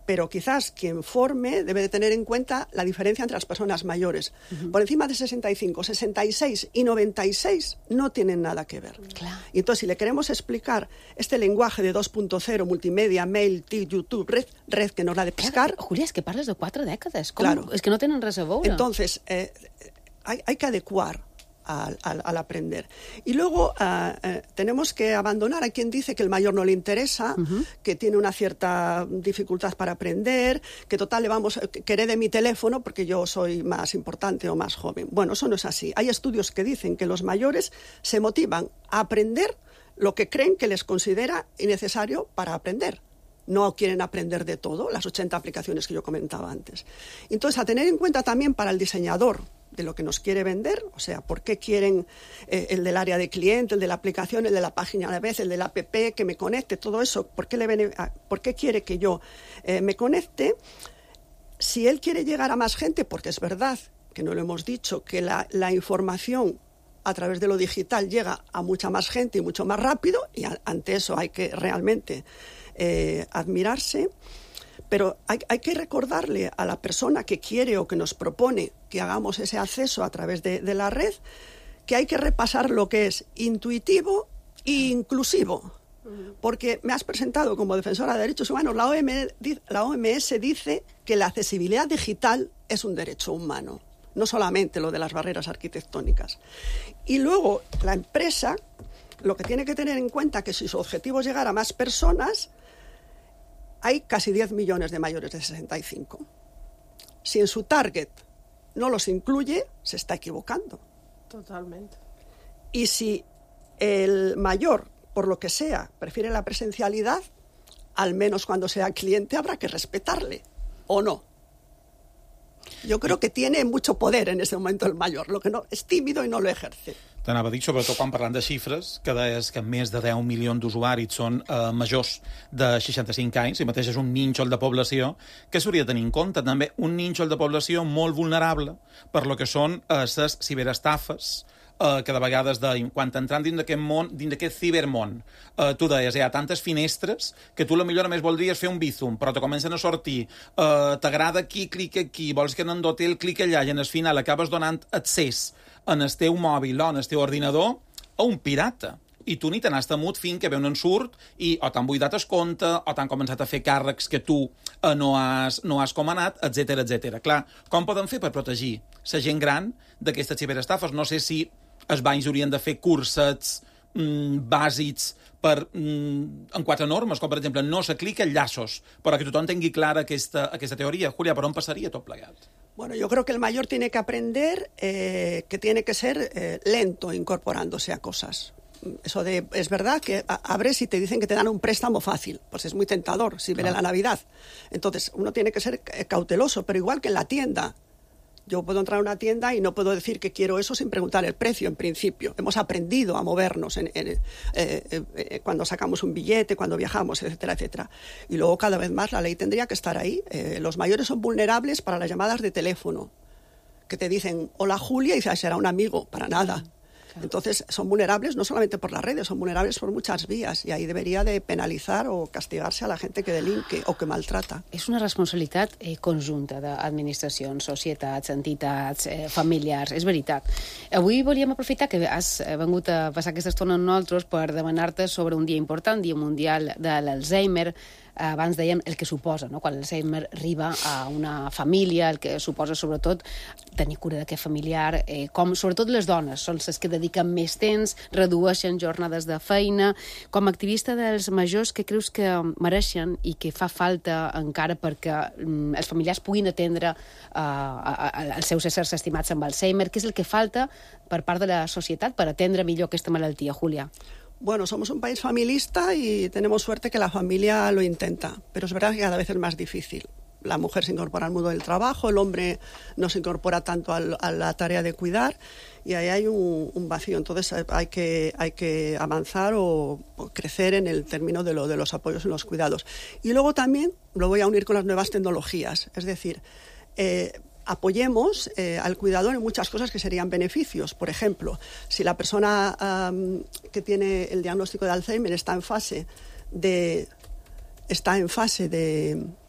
pero quizás quien forme debe de tener en cuenta la diferencia entre las personas mayores. Por encima de 65, 66 y 96 no tienen nada que ver. Clar. Y entonces, si le queremos explicar este lenguaje de 2.0, multimedia, mail, TIC, YouTube, red que nos la de pescar... Júlia, és que parles de 4 dècades. Com? Claro. És que no tenen res a veure. Entonces, hay que adecuar al aprender. Y luego tenemos que abandonar a quien dice que el mayor no le interesa, que tiene una cierta dificultad para aprender, que total le vamos que herede mi teléfono porque yo soy más importante o más joven. Bueno, eso no es así. Hay estudios que dicen que los mayores se motivan a aprender lo que creen que les considera innecesario para aprender. No quieren aprender de todo, las 80 aplicaciones que yo comentaba antes. Entonces, a tener en cuenta también para el diseñador de lo que nos quiere vender, o sea, por qué quieren el del área de cliente, el de la aplicación, el de la página a la vez, el de la app, que me conecte, todo eso, por qué quiere que yo me conecte. Si él quiere llegar a más gente, porque es verdad, que no lo hemos dicho, que la información a través de lo digital llega a mucha más gente y mucho más rápido, y ante eso hay que realmente admirarse. Pero hay que recordarle a la persona que quiere o que nos propone que hagamos ese acceso a través de la red, que hay que repasar lo que es intuitivo e inclusivo. Porque me has presentado como defensora de derechos humanos, la OMS dice que la accesibilidad digital es un derecho humano, no solamente lo de las barreras arquitectónicas. Y luego la empresa lo que tiene que tener en cuenta que si su objetivo es llegar a más personas, hay casi 10 millones de mayores de 65. Si en su target no los incluye, se está equivocando. Totalmente. Y si el mayor, por lo que sea, prefiere la presencialidad, al menos cuando sea cliente habrá que respetarle, ¿o no? Yo creo que tiene mucho poder en ese momento el mayor, lo que no es tímido y no lo ejerce. T'anava a dir, sobretot quan parlant de xifres, que deies que més de 10 milions d'usuaris són majors de 65 anys, i mateix és un nínxol de població, que s'hauria de tenir en compte també un nínxol de població molt vulnerable per lo que són les ciberestafes, que de vegades, quan entrant dins d'aquest món, dins d'aquest cibermón, tu deies, hi ha tantes finestres que tu potser només voldries fer un Bizum, però te comencen a sortir, t'agrada aquí, clic aquí, vols que en Dotel, clic allà, i al final acabes donant accés en el teu mòbil o en el teu ordinador a un pirata. I tu ni te n'has temut fins que ve un ensurt i o t'han buidat el compte o t'han començat a fer càrrecs que tu no has comanat, etc etc. Clar, com poden fer per protegir la gent gran d'aquestes ciberestafes? No sé si els bancs haurien de fer cursets bàsics en 4 normes, com per exemple no se clica en llaços, però que tothom tingui clara aquesta teoria. Julia, per on passaria tot plegat? Bueno, yo creo que el mayor tiene que aprender que tiene que ser lento incorporándose a cosas. Es verdad que abres y te dicen que te dan un préstamo fácil, pues es muy tentador si viene la Navidad. Entonces, uno tiene que ser cauteloso, pero igual que en la tienda. Yo puedo entrar a una tienda y no puedo decir que quiero eso sin preguntar el precio, en principio. Hemos aprendido a movernos cuando sacamos un billete, cuando viajamos, etcétera, etcétera. Y luego, cada vez más, la ley tendría que estar ahí. Los mayores son vulnerables para las llamadas de teléfono, que te dicen, hola Julia, y dices, será un amigo, para nada. Entonces, son vulnerables no solamente por las redes, son vulnerables por muchas vías, y ahí debería de penalizar o castigarse a la gente que delinque o que maltrata. És una responsabilitat conjunta d'administracions, societats, entitats, familiars, és veritat. Avui volíem aprofitar que has vengut a passar aquesta estona amb nosaltres per demanar-te sobre un dia important, Dia Mundial de l'Alzheimer. Abans dèiem el que suposa, no? Quan l'Alzheimer arriba a una família, el que suposa sobretot tenir cura d'aquest familiar, com sobretot les dones són les que dediquen més temps, redueixen jornades de feina. Com a activista dels majors, què creus que mereixen i que fa falta encara perquè els familiars puguin atendre els seus éssers estimats amb Alzheimer? Què és el que falta per part de la societat per atendre millor aquesta malaltia, Julia? Bueno, somos un país familista y tenemos suerte que la familia lo intenta, pero es verdad que cada vez es más difícil. La mujer se incorpora al mundo del trabajo, el hombre no se incorpora tanto a la tarea de cuidar y ahí hay un vacío. Entonces hay que avanzar o crecer en el término de los apoyos en los cuidados. Y luego también lo voy a unir con las nuevas tecnologías, es decir, apoyemos al cuidador en muchas cosas que serían beneficios. Por ejemplo, si la persona que tiene el diagnóstico de Alzheimer está en fase de